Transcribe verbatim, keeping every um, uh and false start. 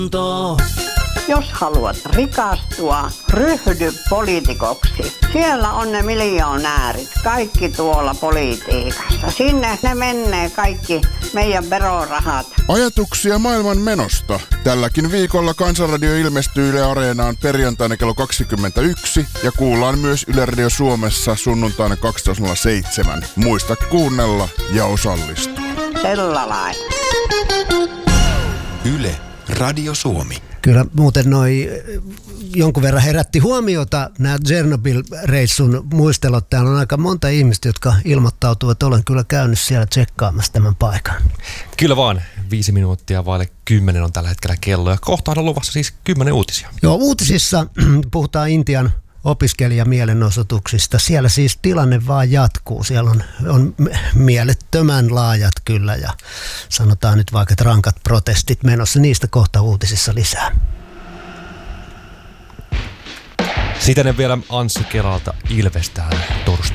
Jos haluat rikastua, ryhdy poliitikoksi. Siellä on ne miljonäärit, kaikki tuolla politiikassa. Sinne ne menee kaikki meidän verorahat. Ajatuksia maailman menosta. Tälläkin viikolla Kansanradio ilmestyy Yle Areenaan perjantaina kello kaksikymmentäyksi ja kuullaan myös Yle Radio Suomessa sunnuntaina kaksitoista nolla seitsemän. Muista kuunnella ja osallistua. Sellainen. Yle Radio Suomi. Kyllä muuten noi jonkun verran herätti huomiota nämä Chernobyl-reissun muistelot. Täällä on aika monta ihmistä, jotka ilmoittautuvat, että olen kyllä käynyt siellä tsekkaamassa tämän paikan. Kyllä vaan. Viisi minuuttia vaille kymmenen on tällä hetkellä kello ja kohtaan on luvassa siis kymmenen uutisia. Joo, uutisissa puhutaan Intian opiskelijamielenosoituksista. Siellä siis tilanne vaan jatkuu. Siellä on, on mielettömän laajat kyllä ja sanotaan nyt vaikka rankat protestit menossa. Niistä kohta uutisissa lisää. Sitten vielä Anssi Kelalta Ilvestään torstaina.